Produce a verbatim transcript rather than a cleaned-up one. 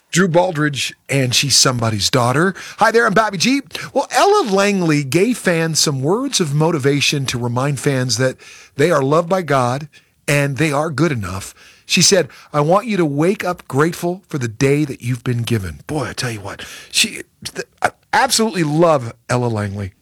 Drew Baldridge, and she's somebody's daughter. Hi there, I'm Bobby G. Well, Ella Langley gave fans some words of motivation to remind fans that they are loved by God and they are good enough. She said, I want you to wake up grateful for the day that you've been given. Boy, I tell you what, she I absolutely love Ella Langley.